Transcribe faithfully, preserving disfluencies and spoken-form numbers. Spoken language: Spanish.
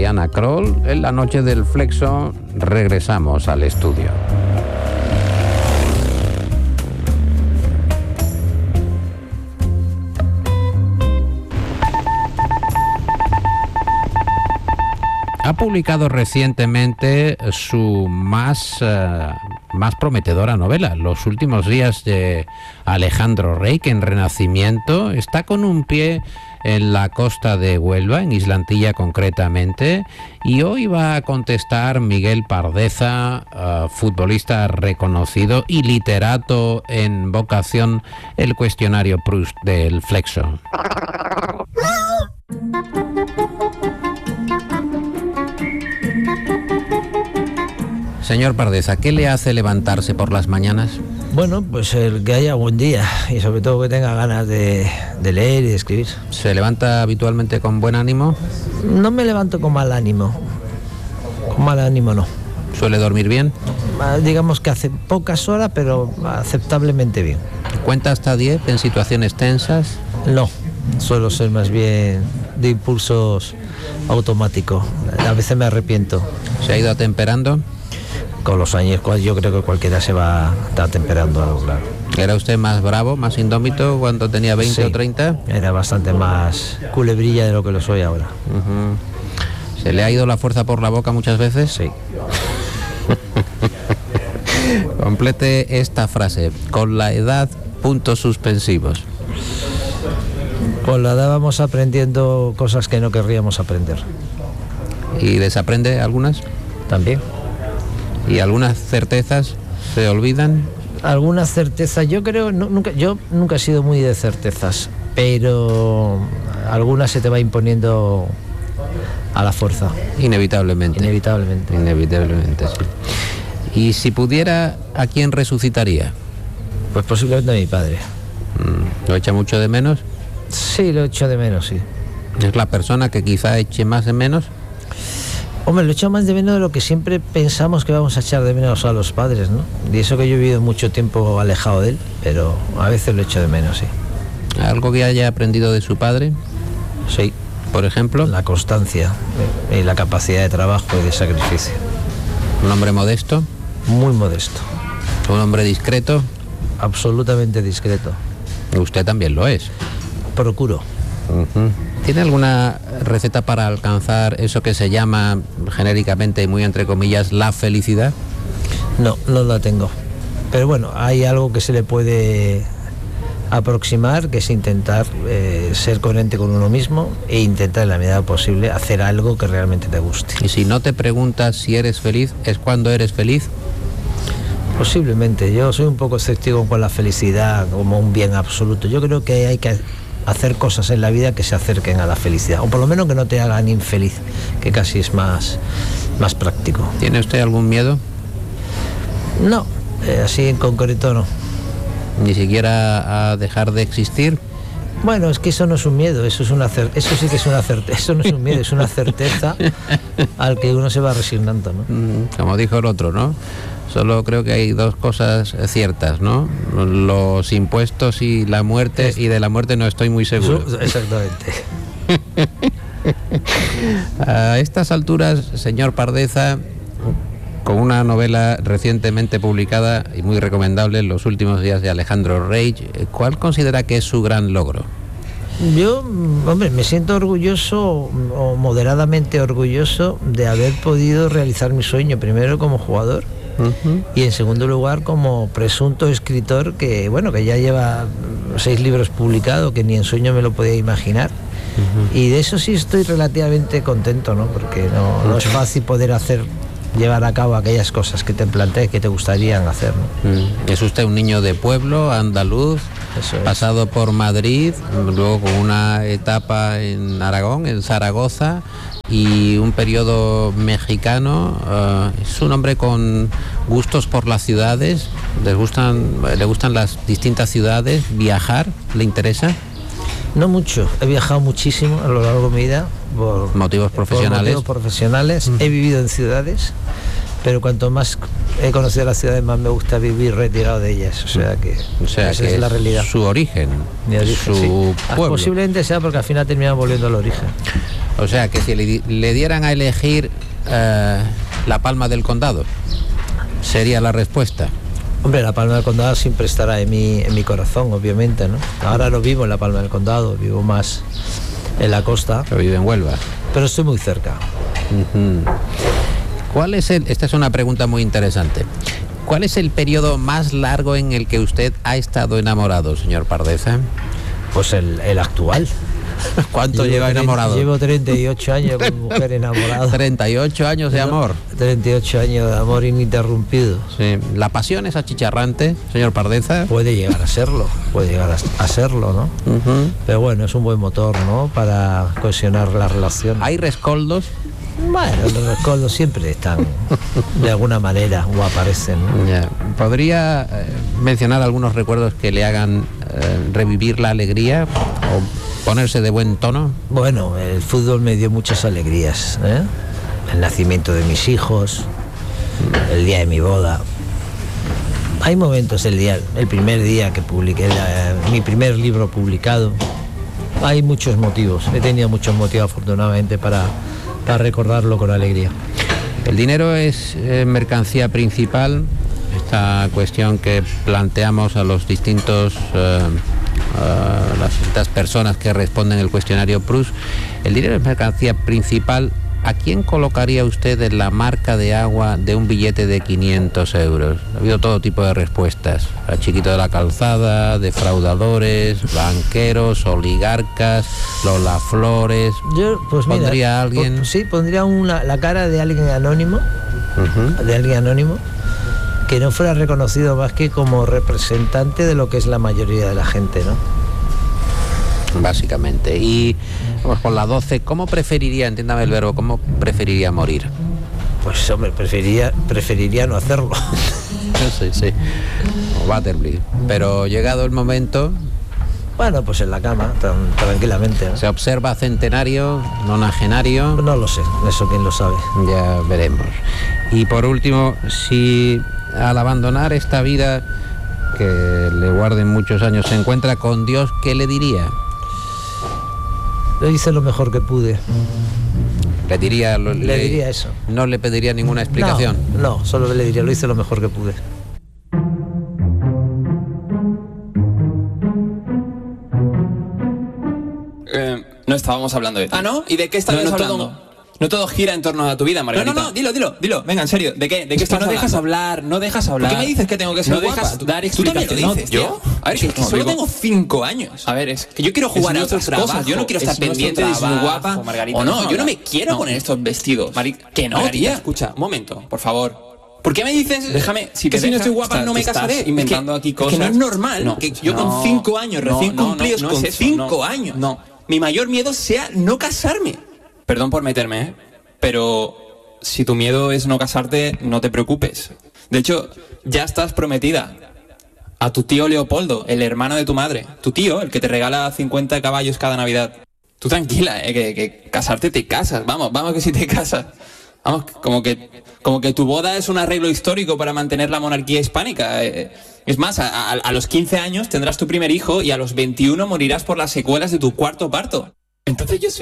Diana Kroll. En la noche del Flexo regresamos al estudio. Ha publicado recientemente su más, uh, más prometedora novela, Los últimos días de Alejandro Rey, que en Renacimiento está con un pie en la costa de Huelva, en Islantilla concretamente, y hoy va a contestar Miguel Pardeza, uh, futbolista reconocido y literato en vocación, el cuestionario Proust del Flexo. Señor Pardeza, ¿qué le hace levantarse por las mañanas? Bueno, pues el que haya buen día y sobre todo que tenga ganas de, de leer y de escribir. ¿Se levanta habitualmente con buen ánimo? No me levanto con mal ánimo. Con mal ánimo no. ¿Suele dormir bien? Digamos que hace pocas horas, pero aceptablemente bien. ¿Cuenta hasta diez en situaciones tensas? No, suelo ser más bien de impulsos automáticos. A veces me arrepiento. ¿Se ha ido atemperando? Con los años yo creo que cualquiera se va a estar temperando algo, claro. ¿Era usted más bravo, más indómito cuando tenía veinte sí, o treinta? Era bastante más culebrilla de lo que lo soy ahora. Uh-huh. ¿Se le ha ido la fuerza por la boca muchas veces? Sí. Complete esta frase. Con la edad, puntos suspensivos. Con la edad vamos aprendiendo cosas que no querríamos aprender. ¿Y desaprende algunas? También. ¿Y algunas certezas se olvidan? Algunas certezas, yo creo, no, nunca, yo nunca he sido muy de certezas, pero algunas se te va imponiendo a la fuerza. Inevitablemente. Inevitablemente. Inevitablemente, sí. Y si pudiera, ¿a quién resucitaría? Pues posiblemente a mi padre. ¿Lo echa mucho de menos? Sí, lo echo de menos, sí. ¿Es la persona que quizá eche más de menos? Hombre, lo echo más de menos de lo que siempre pensamos que vamos a echar de menos a los padres, ¿no? Y eso que yo he vivido mucho tiempo alejado de él, pero a veces lo echo de menos, sí. ¿Algo que haya aprendido de su padre? Sí. ¿Por ejemplo? La constancia y la capacidad de trabajo y de sacrificio. ¿Un hombre modesto? Muy modesto. ¿Un hombre discreto? Absolutamente discreto. Usted también lo es. Procuro. Uh-huh. ¿Tiene alguna receta para alcanzar eso que se llama genéricamente y muy entre comillas la felicidad? No, no la tengo. Pero bueno, hay algo que se le puede aproximar, que es intentar eh, ser coherente con uno mismo e intentar en la medida posible hacer algo que realmente te guste. ¿Y si no te preguntas si eres feliz, es cuando eres feliz? Posiblemente. Yo soy un poco escéptico con la felicidad como un bien absoluto. Yo creo que hay que hacer cosas en la vida que se acerquen a la felicidad, o por lo menos que no te hagan infeliz, que casi es más, más práctico. ¿Tiene usted algún miedo? No, eh, así en concreto no. ¿Ni siquiera a dejar de existir? Bueno, es que eso no es un miedo, eso es una cer- eso sí que es una certeza, eso no es un miedo, es una certeza al que uno se va resignando, ¿no? Como dijo el otro, ¿no? Solo creo que hay dos cosas ciertas, ¿no? Los impuestos y la muerte, es... y de la muerte no estoy muy seguro. Eso, exactamente. A estas alturas, señor Pardeza, con una novela recientemente publicada y muy recomendable, Los últimos días de Alejandro Rey, ¿cuál considera que es su gran logro? Yo, hombre, me siento orgulloso o moderadamente orgulloso de haber podido realizar mi sueño, primero como jugador, uh-huh, y en segundo lugar como presunto escritor que, bueno, que ya lleva seis libros publicados, que ni en sueño me lo podía imaginar. Uh-huh. Y de eso sí estoy relativamente contento, ¿no? Porque no, no es fácil poder hacer, llevar a cabo aquellas cosas que te plantees que te gustarían hacer, ¿no? Mm. Es usted un niño de pueblo, andaluz, es. pasado por Madrid, luego con una etapa en Aragón, en Zaragoza, y un periodo mexicano. Uh, es un hombre con gustos por las ciudades. ¿Les gustan, le gustan las distintas ciudades? ¿Viajar le interesa? No mucho, he viajado muchísimo a lo largo de mi vida por motivos profesionales. Por motivos profesionales, uh-huh. He vivido en ciudades, pero cuanto más he conocido las ciudades, más me gusta vivir retirado de ellas. O sea que, o sea esa que es la realidad. Su origen, Mi origen, su sí. pueblo. Posiblemente sea porque al final terminamos volviendo al origen. O sea, que si le, le dieran a elegir eh, la Palma del Condado, sería la respuesta. Hombre, la Palma del Condado siempre estará en mi, en mi corazón, obviamente, ¿no? Ahora no vivo en la Palma del Condado, vivo más en la costa. Pero vive en Huelva. Pero estoy muy cerca. Uh-huh. ¿Cuál es el...? Esta es una pregunta muy interesante. ¿Cuál es el periodo más largo en el que usted ha estado enamorado, señor Pardeza? Pues el, el actual. ¿Cuánto lleva enamorado? Llevo treinta y ocho años con mujer enamorada. treinta y ocho años de amor. treinta y ocho años de amor ininterrumpido. Sí. ¿La pasión es achicharrante, señor Pardeza? Puede llegar a serlo, puede llegar a, a serlo, ¿no? Uh-huh. Pero bueno, es un buen motor, ¿no? Para cohesionar la relación. ¿Hay rescoldos? Bueno, los rescoldos siempre están de alguna manera o aparecen, ¿no? Yeah. ¿Podría eh, mencionar algunos recuerdos que le hagan eh, revivir la alegría o ponerse de buen tono? Bueno, el fútbol me dio muchas alegrías, ¿eh? El nacimiento de mis hijos, el día de mi boda. Hay momentos, el día, el primer día que publiqué la, mi primer libro publicado. Hay muchos motivos, he tenido muchos motivos afortunadamente para, para recordarlo con alegría. El dinero es eh, mercancía principal. Esta cuestión que planteamos a los distintos eh, a las distintas personas que responden el cuestionario Prus. El dinero es mercancía principal. ¿A quién colocaría usted en la marca de agua de un billete de quinientos euros? Ha habido todo tipo de respuestas. A Chiquito de la Calzada, defraudadores, banqueros, oligarcas, Lola Flores. Yo, pues mira, ¿Pondría a alguien? Pues, sí, pondría una, la cara de alguien anónimo, uh-huh. de alguien anónimo, que no fuera reconocido más que como representante de lo que es la mayoría de la gente, ¿no? Básicamente. Y vamos con la doce. ¿Cómo preferiría, entiéndame el verbo, cómo preferiría morir? Pues hombre, preferiría, preferiría no hacerlo. Sí, sí. O Butterfly. Pero llegado el momento... Bueno, pues en la cama, tan, tranquilamente, ¿no? ¿Se observa centenario, nonagenario? No lo sé, eso quién lo sabe. Ya veremos. Y por último, si al abandonar esta vida, que le guarden muchos años, se encuentra con Dios, ¿qué le diría? Le hice lo mejor que pude. Le diría, lo, le, le diría eso. No le pediría ninguna explicación. No, no, solo le diría, lo hice lo mejor que pude. Eh, no estábamos hablando de ti. Ah, ¿no? ¿Y de qué estabas no, no hablando? Todo, no todo gira en torno a tu vida, Margarita. No, no, no, dilo, dilo, dilo. Venga, en serio. ¿De qué? ¿De qué es que estás no dejas hablando? hablar, no dejas hablar. ¿Por qué me dices que tengo que ser no guapa? dejas dar Tú también lo explicaciones. dices, ¿Yo? tío. A ver, que, que No, solo digo, tengo cinco años. A ver, es que yo quiero jugar a otras trabajo, cosas. Yo no quiero estar es nuestro pendiente de si soy trabajo, guapa Margarita, o no. no Yo no me habla. quiero No. poner estos vestidos. Mari- Que no, Margarita, tía. escucha, un momento, por favor. ¿Por qué me dices Déjame, si que te si no dejas, estoy guapa estás- no me te estás casaré? inventando es que, aquí cosas. Es que no es normal No, que yo no, con cinco años no, recién no, no, cumplidos, no es con eso, cinco no, años, no. mi mayor miedo sea no casarme. Perdón por meterme, ¿eh? Pero si tu miedo es no casarte, no te preocupes. De hecho, ya estás prometida a tu tío Leopoldo, el hermano de tu madre. Tu tío, el que te regala cincuenta caballos cada Navidad. Tú tranquila, ¿eh? Que, que casarte te casas. Vamos, vamos que si te casas. Vamos, como que, como que tu boda es un arreglo histórico para mantener la monarquía hispánica. Eh, es más, a, a, a los quince años tendrás tu primer hijo y a los veintiuno morirás por las secuelas de tu cuarto parto. Entonces yo soy